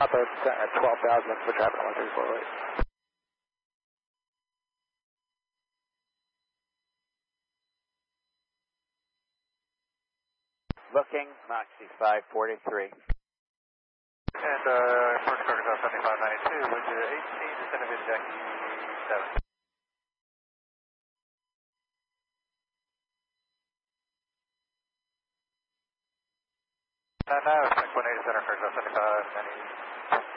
Papa at 12,000 for traffic 1348. Looking, Moxie 543. And First Crocodile 7592, wind 18, descend of Jackie 7. Now, 180 center, Crocodile 7590.